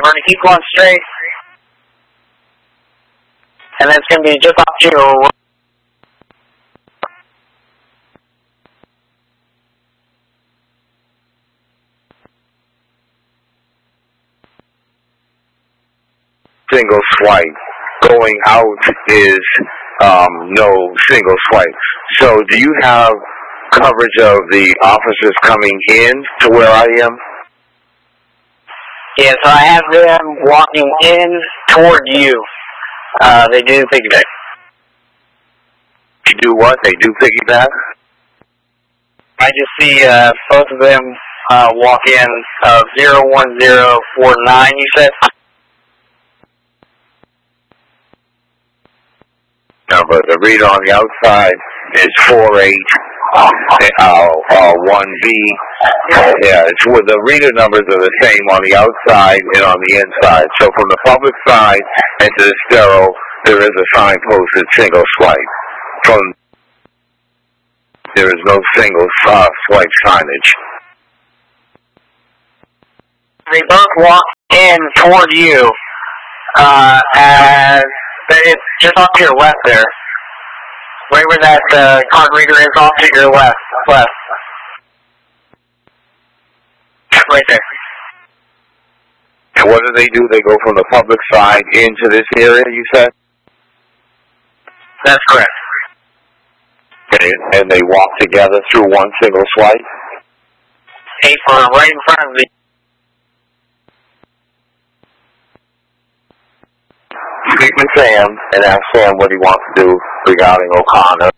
we're going to keep going straight. And then it's going to be just off to single swipe. Going out is no single swipe. So do you have coverage of the officers coming in to where I am? Yeah, so I have them walking in toward you. They do piggyback. You do what? They do piggyback? I just see both of them walk in 01049, you said? No, but the reader on the outside is 48 1B. Yeah, it's where the reader numbers are the same on the outside and on the inside. So from the public side into the stereo, there is a sign posted single swipe. There is no single swipe signage. They both walk in toward you, and it's just off to your left there. Right where that card reader is, off to your left. Right there. And what do? They go from the public side into this area, you said? That's correct. Okay, and they walk together through one single swipe? Apron right in front of the... Speak with Sam and ask Sam what he wants to do regarding O'Connor.